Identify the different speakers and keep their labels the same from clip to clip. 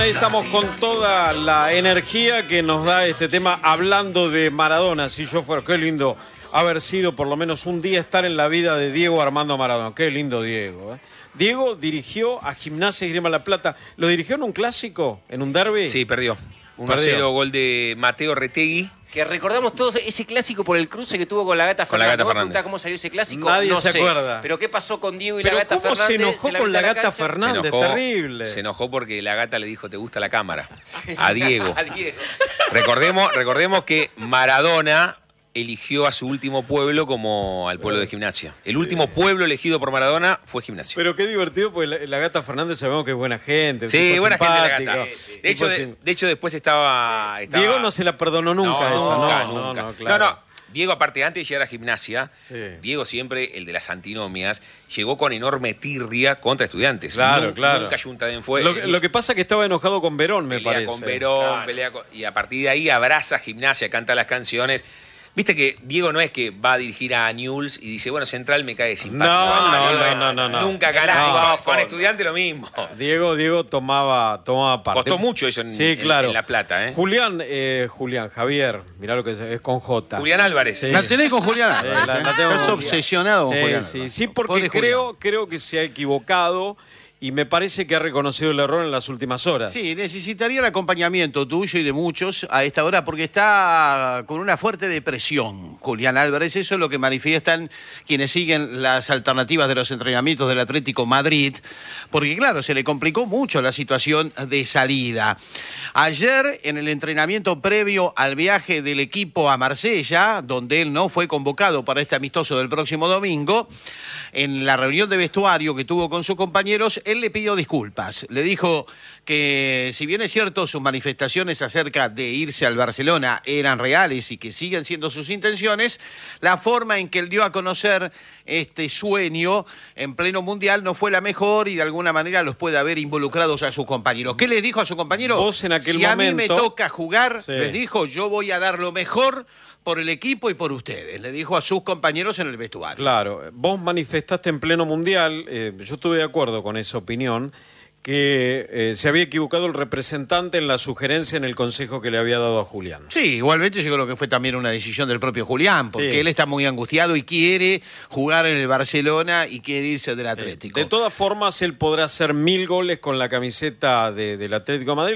Speaker 1: Ahí estamos con toda la energía que nos da este tema hablando de Maradona. Si yo fuera, qué lindo haber sido por lo menos un día estar en la vida de Diego Armando Maradona. Qué lindo Diego, ¿eh? Diego dirigió a Gimnasia y Esgrima La Plata. ¿Lo dirigió en un clásico? ¿En un derbi?
Speaker 2: Sí, perdió. 1-0, gol de Mateo Retegui.
Speaker 3: Que recordamos todos ese clásico por el cruce que tuvo con la Gata Fernández.
Speaker 2: Con la Gata Fernández.
Speaker 3: ¿Cómo salió ese clásico?
Speaker 1: Nadie
Speaker 3: no
Speaker 1: se
Speaker 3: sé.
Speaker 1: acuerda.
Speaker 3: Pero ¿qué pasó con Diego y
Speaker 1: Pero
Speaker 3: la Gata
Speaker 1: ¿cómo
Speaker 3: Fernández?
Speaker 1: se enojó con la Gata
Speaker 3: cancha?
Speaker 1: Fernández? Terrible.
Speaker 2: Se enojó porque la Gata le dijo, ¿te gusta la cámara? A Diego.
Speaker 3: A Diego.
Speaker 2: Recordemos que Maradona eligió a su último pueblo como al pueblo de Gimnasia. El último pueblo elegido por Maradona fue Gimnasia.
Speaker 1: Pero qué divertido, porque la Gata Fernández sabemos que es buena gente.
Speaker 2: Sí, buena gente la
Speaker 1: simpático.
Speaker 2: Gata. De hecho, después estaba...
Speaker 1: Diego no se la perdonó nunca esa,
Speaker 2: nunca.
Speaker 1: Claro.
Speaker 2: No. Diego, aparte, antes de llegar a Gimnasia,
Speaker 1: sí.
Speaker 2: Diego siempre, el de las antinomias, llegó con enorme tirria contra Estudiantes.
Speaker 1: Claro.
Speaker 2: Nunca Juntaden fue.
Speaker 1: Lo que pasa es que estaba enojado con Verón, me parece.
Speaker 2: Con Verón,
Speaker 1: claro.
Speaker 2: y a partir de ahí abraza Gimnasia, canta las canciones. Viste que Diego no es que va a dirigir a Newell's y dice, bueno, Central me cae simpático.
Speaker 1: No.
Speaker 2: Nunca ganó. Con Estudiante lo mismo.
Speaker 1: Diego tomaba parte.
Speaker 2: Costó mucho eso en La Plata, ¿eh?
Speaker 1: Javier, mirá lo que es con J.
Speaker 2: Julián Álvarez.
Speaker 1: Sí.
Speaker 4: La tenés con Julián Álvarez. Estás obsesionado con Julián Álvarez.
Speaker 1: Sí, porque creo que se ha equivocado. Y me parece que ha reconocido el error en las últimas horas.
Speaker 4: Sí, necesitaría el acompañamiento tuyo y de muchos a esta hora porque está con una fuerte depresión, Julián Álvarez. Eso es lo que manifiestan quienes siguen las alternativas de los entrenamientos del Atlético Madrid. Porque, claro, se le complicó mucho la situación de salida. Ayer, en el entrenamiento previo al viaje del equipo a Marsella, donde él no fue convocado para este amistoso del próximo domingo, en la reunión de vestuario que tuvo con sus compañeros, él le pidió disculpas. Le dijo que, si bien es cierto, sus manifestaciones acerca de irse al Barcelona eran reales y que siguen siendo sus intenciones, la forma en que él dio a conocer este sueño en pleno mundial no fue la mejor y de alguna manera los puede haber involucrados a sus compañeros. ¿Qué les dijo a sus compañeros?
Speaker 1: Vos en aquel
Speaker 4: si a
Speaker 1: momento...
Speaker 4: mí me toca jugar,
Speaker 1: sí.
Speaker 4: les dijo, yo voy a dar lo mejor por el equipo y por ustedes, le dijo a sus compañeros en el vestuario.
Speaker 1: Claro, vos manifestaste en pleno mundial, yo estuve de acuerdo con esa opinión, que se había equivocado el representante en la sugerencia en el consejo que le había dado a Julián.
Speaker 4: Sí, igualmente yo creo que fue también una decisión del propio Julián, porque
Speaker 1: sí.
Speaker 4: él está muy angustiado y quiere jugar en el Barcelona y quiere irse del Atlético.
Speaker 1: De todas formas, él podrá hacer 1000 goles con la camiseta del Atlético de Madrid.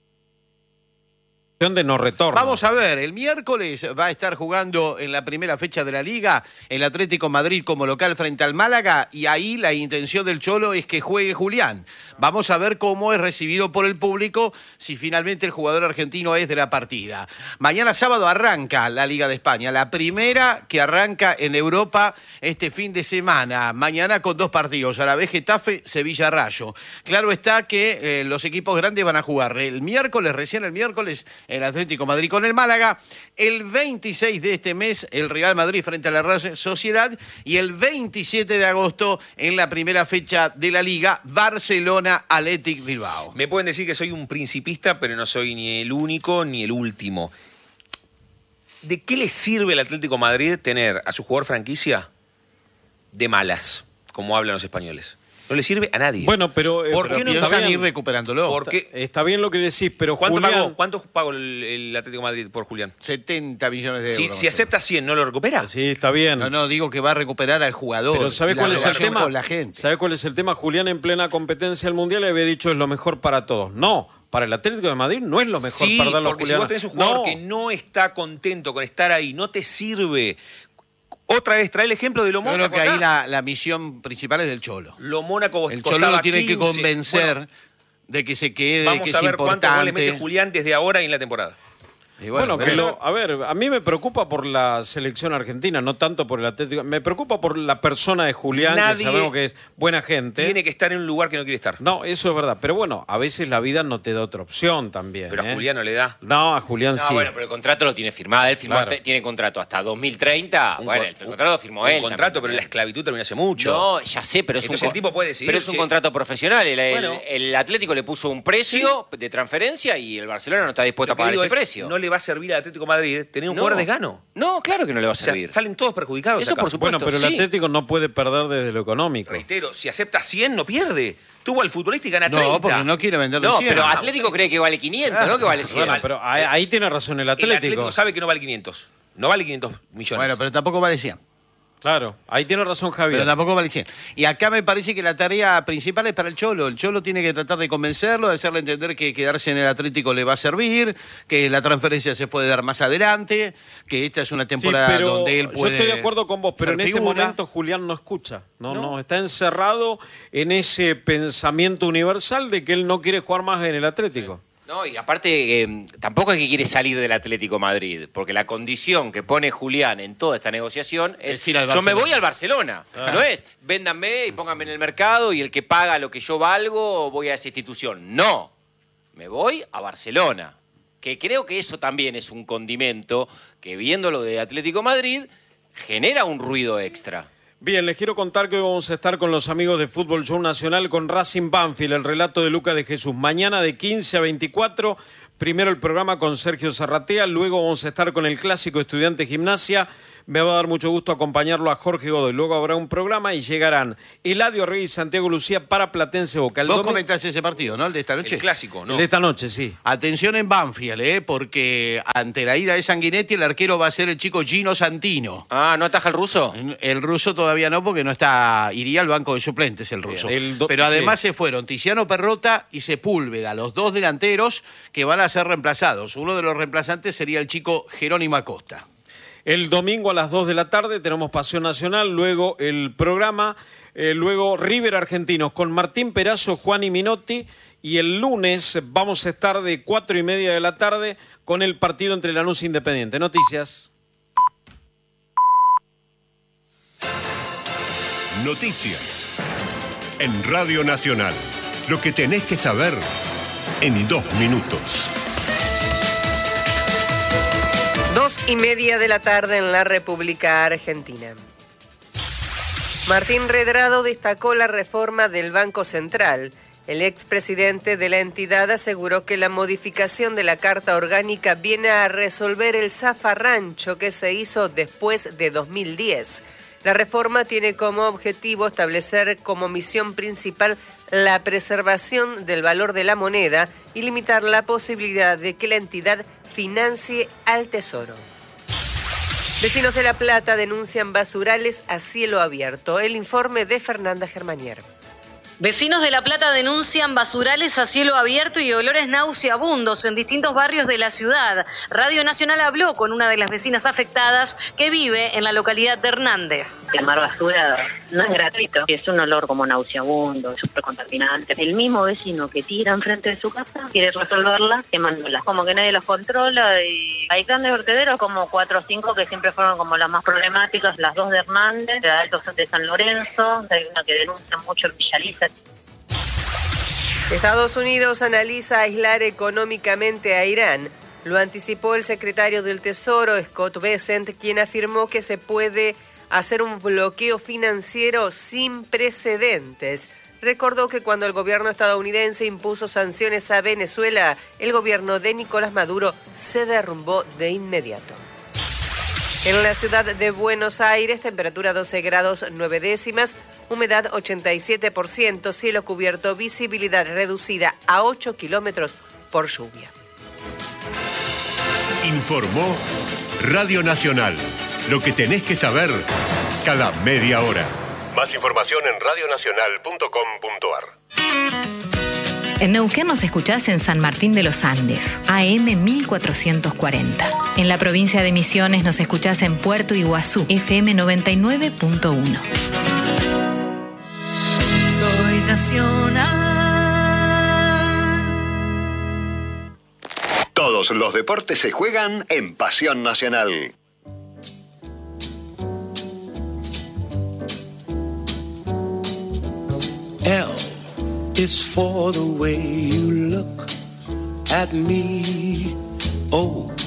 Speaker 1: De no retorno.
Speaker 4: Vamos a ver, el miércoles va a estar jugando en la primera fecha de la Liga el Atlético Madrid como local frente al Málaga y ahí la intención del Cholo es que juegue Julián. Vamos a ver cómo es recibido por el público si finalmente el jugador argentino es de la partida. Mañana sábado arranca la Liga de España, la primera que arranca en Europa este fin de semana. Mañana con 2 partidos, a la vez Getafe, Sevilla Rayo. Claro está que los equipos grandes van a jugar recién el miércoles, el Atlético Madrid con el Málaga, el 26 de este mes el Real Madrid frente a la Real Sociedad y el 27 de agosto en la primera fecha de la Liga, Barcelona Athletic Bilbao.
Speaker 2: Me pueden decir que soy un principista, pero no soy ni el único ni el último. ¿De qué le sirve al Atlético Madrid tener a su jugador franquicia de malas, como hablan los españoles? No le sirve a nadie.
Speaker 1: Bueno, pero...
Speaker 2: ¿Por qué no
Speaker 4: piensan ir recuperándolo?
Speaker 2: Porque
Speaker 1: está bien lo que decís, pero
Speaker 2: ¿Cuánto pagó el Atlético de Madrid por Julián?
Speaker 4: 70 millones de euros.
Speaker 2: Si acepta 100, ¿no lo recupera?
Speaker 1: Sí, está bien.
Speaker 4: No, digo que va a recuperar al jugador.
Speaker 1: Pero ¿sabe cuál es el tema?
Speaker 4: Con la gente.
Speaker 1: ¿Sabe cuál es el tema? Julián en plena competencia del Mundial le había dicho es lo mejor para todos. No, para el Atlético de Madrid no es lo mejor para darlo a Julián.
Speaker 2: Porque si vos tenés un jugador que no está contento con estar ahí, no te sirve. Otra vez, trae el ejemplo de Lo Mónaco.
Speaker 4: Yo creo que ahí la misión principal es del Cholo.
Speaker 2: Lo Mónaco
Speaker 4: el Cholo lo tiene que convencer de que se quede,
Speaker 2: vamos
Speaker 4: que
Speaker 2: a
Speaker 4: es
Speaker 2: ver cuántos goles
Speaker 4: importante.
Speaker 2: mete Julián desde ahora y en la temporada.
Speaker 4: Y
Speaker 1: bueno, a ver, a mí me preocupa por la selección argentina, no tanto por el Atlético. Me preocupa por la persona de Julián, que sabemos que es buena gente.
Speaker 2: Tiene que estar en un lugar que no quiere estar.
Speaker 1: No, eso es verdad. Pero bueno, a veces la vida no te da otra opción también.
Speaker 2: Pero a Julián no le da.
Speaker 1: No, a Julián sí.
Speaker 3: Bueno, pero el contrato lo tiene firmado. Él tiene contrato hasta 2030. El contrato lo firmó él.
Speaker 2: Un contrato, pero la esclavitud terminó hace mucho.
Speaker 3: No, ya sé, pero
Speaker 2: Entonces el tipo puede decidir.
Speaker 3: Pero es un contrato profesional.
Speaker 2: Bueno.
Speaker 3: El Atlético le puso un precio de transferencia y el Barcelona no está dispuesto a pagar ese precio.
Speaker 2: No le le va a servir al Atlético de Madrid tener un jugador desgano.
Speaker 3: No, claro que no le va a
Speaker 2: O sea,
Speaker 3: servir.
Speaker 2: salen todos perjudicados
Speaker 3: Eso
Speaker 2: acá.
Speaker 3: por supuesto.
Speaker 1: Bueno, pero el
Speaker 3: sí.
Speaker 1: Atlético no puede perder desde lo económico.
Speaker 2: Reitero, si acepta 100 no pierde. Tuvo al futbolista y gana 30.
Speaker 4: No, porque no quiere venderlo
Speaker 3: No,
Speaker 4: 100.
Speaker 3: pero Atlético cree que vale 500, no que vale 100.
Speaker 1: Bueno, pero ahí tiene razón el
Speaker 2: El
Speaker 1: Atlético.
Speaker 2: Atlético sabe que no vale 500. No vale 500 millones.
Speaker 4: Bueno, pero tampoco vale 100.
Speaker 1: Claro, ahí tiene razón Javier.
Speaker 4: Pero tampoco vale 100. Y acá me parece que la tarea principal es para el Cholo. El Cholo tiene que tratar de convencerlo, de hacerle entender que quedarse en el Atlético le va a servir, que la transferencia se puede dar más adelante, que esta es una temporada
Speaker 1: pero
Speaker 4: donde él puede.
Speaker 1: yo estoy de acuerdo con vos, pero en
Speaker 4: ser
Speaker 1: este
Speaker 4: figura.
Speaker 1: momento Julián no escucha. No, está encerrado en ese pensamiento universal de que él no quiere jugar más en el Atlético.
Speaker 3: No, y aparte, tampoco es que quiere salir del Atlético Madrid, porque la condición que pone Julián en toda esta negociación es
Speaker 4: ir al
Speaker 3: yo me
Speaker 4: Barcelona.
Speaker 3: voy al Barcelona. No es, véndanme y pónganme en el mercado y el que paga lo que yo valgo, voy a esa institución. No, me voy a Barcelona. Que creo que eso también es un condimento que, viendo lo de Atlético Madrid, genera un ruido extra.
Speaker 1: Bien, les quiero contar que hoy vamos a estar con los amigos de Fútbol Show Nacional con Racing Banfield, el relato de Lucas de Jesús. Mañana de 15 a 24, primero el programa con Sergio Zarratea, luego vamos a estar con el clásico Estudiante Gimnasia. Me va a dar mucho gusto acompañarlo a Jorge Godoy. Luego habrá un programa y llegarán Eladio Reyes y Santiago Lucía para Platense Boca.
Speaker 4: Vos comentás ese partido, ¿no? El de esta noche.
Speaker 2: El clásico, ¿no?
Speaker 1: El de esta noche, sí.
Speaker 4: Atención en Banfield, porque ante la ida de Sanguinetti el arquero va a ser el chico Gino Santino.
Speaker 3: Ah, ¿no ataja el ruso?
Speaker 4: El ruso todavía no, porque no está. Iría al banco de suplentes el ruso. Pero además se fueron Tiziano Perrota y Sepúlveda, los dos delanteros que van a ser reemplazados. Uno de los reemplazantes sería el chico Jerónimo Acosta.
Speaker 1: El domingo a las 2 de la tarde tenemos Pasión Nacional, luego el programa, luego River Argentinos con Martín Perazo, Juan y Minotti, y el lunes vamos a estar de 4:30 de la tarde con el partido entre Lanús e Independiente. Noticias.
Speaker 5: Noticias. En Radio Nacional. Lo que tenés que saber en 2 minutos.
Speaker 6: 2:30 de la tarde en la República Argentina. Martín Redrado destacó la reforma del Banco Central. El expresidente de la entidad aseguró que la modificación de la Carta Orgánica viene a resolver el zafarrancho que se hizo después de 2010. La reforma tiene como objetivo establecer como misión principal la preservación del valor de la moneda y limitar la posibilidad de que la entidad financie al Tesoro. Vecinos de La Plata denuncian basurales a cielo abierto. El informe de Fernanda Germanier.
Speaker 7: Vecinos de La Plata denuncian basurales a cielo abierto y olores nauseabundos en distintos barrios de la ciudad. Radio Nacional habló con una de las vecinas afectadas que vive en la localidad de Hernández.
Speaker 8: Quemar basura no es gratuito, es un olor como nauseabundo, súper contaminante. El mismo vecino que tira enfrente de su casa quiere resolverla quemándola. Como que nadie los controla y hay grandes vertederos, como 4 o 5 que siempre fueron como las más problemáticas, las 2 de Hernández, la Alto de San Lorenzo, hay una que denuncia mucho en Villaliza.
Speaker 6: Estados Unidos analiza aislar económicamente a Irán. Lo anticipó el secretario del Tesoro, Scott Bessent, quien afirmó que se puede hacer un bloqueo financiero sin precedentes. Recordó que cuando el gobierno estadounidense impuso sanciones a Venezuela, el gobierno de Nicolás Maduro se derrumbó de inmediato. En la ciudad de Buenos Aires, temperatura 12 grados 9 décimas, humedad 87%, cielo cubierto, visibilidad reducida a 8 kilómetros por lluvia.
Speaker 5: Informó Radio Nacional. Lo que tenés que saber cada media hora. Más información en radionacional.com.ar.
Speaker 9: En Neuquén nos escuchás en San Martín de los Andes, AM 1440. En la provincia de Misiones nos escuchás en Puerto Iguazú, FM 99.1.
Speaker 10: Soy nacional.
Speaker 11: Todos los deportes se juegan en Pasión Nacional.
Speaker 10: L is for the way you look at me. O